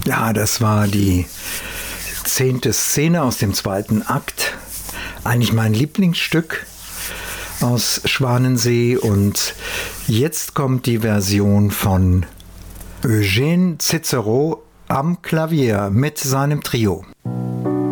Ja, das war die 10. Szene aus dem 2. Akt. Eigentlich mein Lieblingsstück aus Schwanensee. Und jetzt kommt die Version von Eugène Cicero am Klavier mit seinem Trio.